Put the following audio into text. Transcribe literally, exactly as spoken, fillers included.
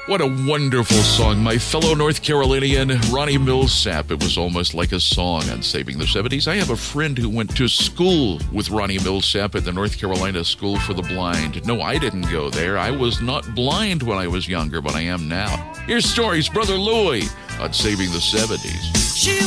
What a wonderful song. My fellow North Carolinian, Ronnie Milsap. It was almost like a song on Saving the seventies. I have a friend who went to school with Ronnie Milsap at the North Carolina School for the Blind. No, I didn't go there. I was not blind when I was younger, but I am now. Here's Stories, Brother Louie on Saving the seventies. She